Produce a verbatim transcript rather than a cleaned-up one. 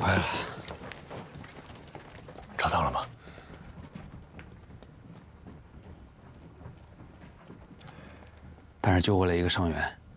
坏了， 查到了吗？ 但是救回来一个伤员。